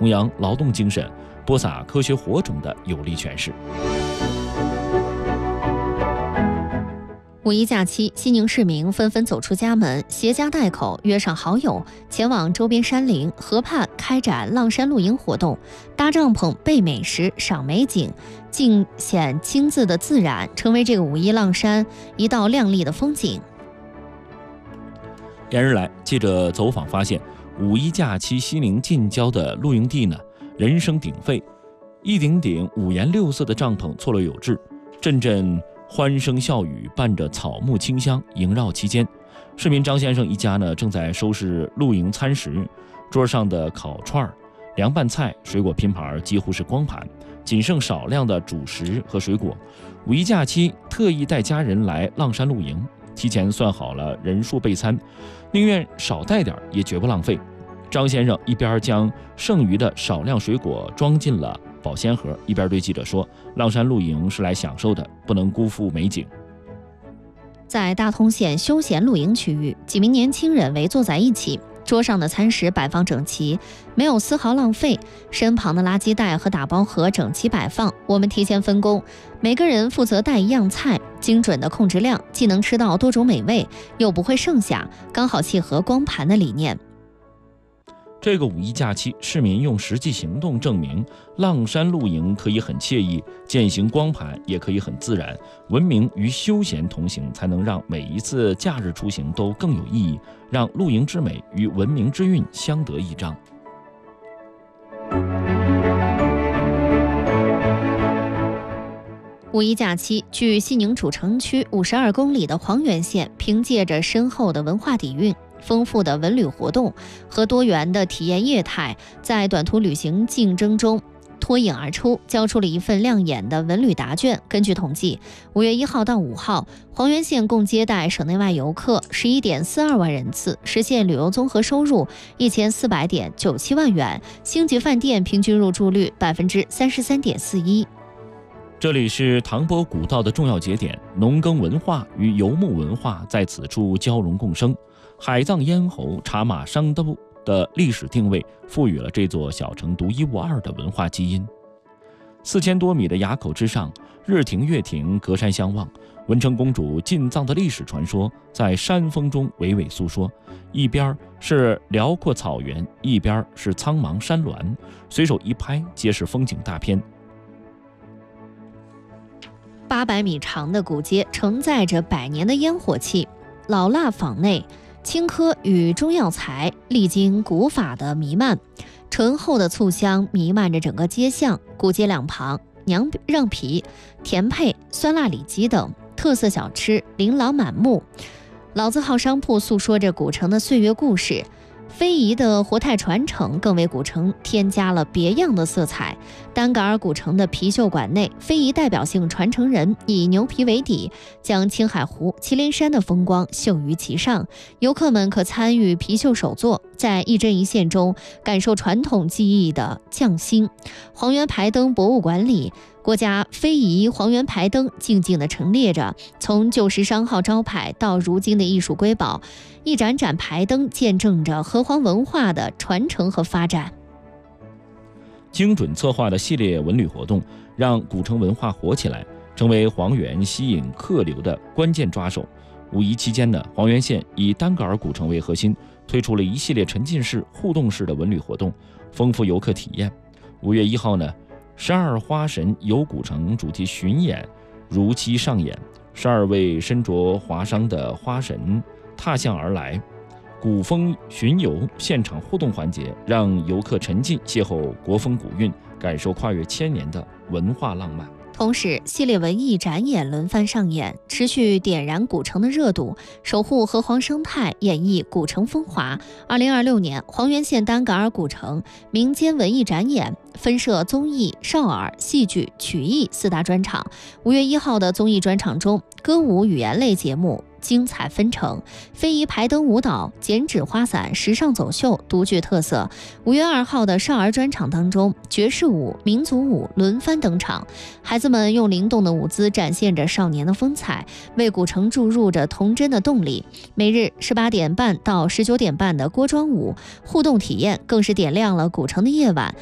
弘扬劳动精神、播撒科学火种的有力诠释。 五一假期，西宁市民纷纷走出家门，携家带口，约上好友，前往周边山林、河畔开展浪山露营活动，搭帐篷、备美食、赏美景，尽显亲自的自然，成为这个五一浪山一道亮丽的风景。 连日来，记者走访发现，五一假期西宁近郊的露营地呢，人声鼎沸，一顶顶五颜六色的帐篷错落有致，阵阵欢声笑语伴着草木清香萦绕其间。市民张先生一家呢，正在收拾露营餐食，桌上的烤串、凉拌菜、水果拼盘几乎是光盘，仅剩少量的主食和水果。五一假期特意带家人来浪山露营，提前算好了人数备餐，宁愿少带点也绝不浪费。张先生一边将剩余的少量水果装进了保鲜盒，一边对记者说：“浪山露营是来享受的，不能辜负美景。” 在大通县休闲露营区域，几名年轻人围坐在一起，桌上的餐食摆放整齐，没有丝毫浪费。身旁的垃圾袋和打包盒整齐摆放。我们提前分工，每个人负责带一样菜，精准的控制量，既能吃到多种美味，又不会剩下，刚好契合光盘的理念。 这个五一假期，市民用实际行动证明，浪山露营可以很惬意，践行光盘也可以很自然。文明与休闲同行，才能让每一次假日出行都更有意义，让露营之美与文明之韵相得益彰。 五一假期，距西宁主城区52公里的黄原县，凭借着深厚的文化底蕴、丰富的文旅活动和多元的体验业态，在短途旅行竞争中脱颖而出，交出了一份亮眼的文旅答卷。根据统计，5月1号到5号，黄原县共接待省内外游客11.42万人次，实现旅游综合收入1400.97万元，星级饭店平均入住率33.41%。 这里是唐波古道的重要节点，农耕文化与游牧文化在此处交融共生。海藏咽喉、茶马商都的历史定位，赋予了这座小城独一无二的文化基因。4000多米的垭口之上，日亭月亭隔山相望，文成公主进藏的历史传说在山峰中娓娓诉说。一边是辽阔草原，一边是苍茫山峦，随手一拍皆是风景大片。 800米长的古街承载着百年的烟火气，老腊坊内青稞与中药材历经古法的弥漫，醇厚的醋香弥漫着整个街巷。古街两旁，娘让皮、甜配、酸辣里脊等特色小吃琳琅满目。老字号商铺诉说着古城的岁月故事，非遗的活态传承更为古城添加了别样的色彩。丹格尔古城的貔貅馆内，非遗代表性传承人以牛皮为底，将青海湖、祁连山的风光绣于其上。游客们可参与貔貅手作，在一针一线中感受传统技艺的匠心。黄原牌灯博物馆里，国家非遗黄原牌灯静静地陈列着，从旧时商号招牌到如今的艺术瑰宝，一盏盏牌灯见证着河黄文化的传承和发展。 精准策划的系列文旅活动，让古城文化火起来，成为黄原吸引客流的关键抓手。五一期间呢，黄原县以丹格尔古城为核心，推出了一系列沉浸式、互动式的文旅活动，丰富游客体验。5月1号呢，12花神游古城主题巡演如期上演，12位身着华裳的花神踏象而来，古风巡游现场互动环节，让游客沉浸邂逅国风古韵，感受跨越千年的文化浪漫。 同时，系列文艺展演轮番上演，持续点燃古城的热度，守护河黄生态，演绎古城风华。2026年，黄原县丹格尔古城民间文艺展演分设综艺、少儿、戏剧、曲艺4大专场。5月1号的综艺专场中，歌舞语言类节目精彩纷呈，非遗排灯舞蹈、剪纸花伞、时尚走秀独具特色。5月2号的少儿专场当中，爵士舞、民族舞轮番登场，孩子们用灵动的舞姿展现着少年的风采，为古城注入着童真的动力。每日18点半到19点半的锅庄舞互动体验，更是点亮了古城的夜晚。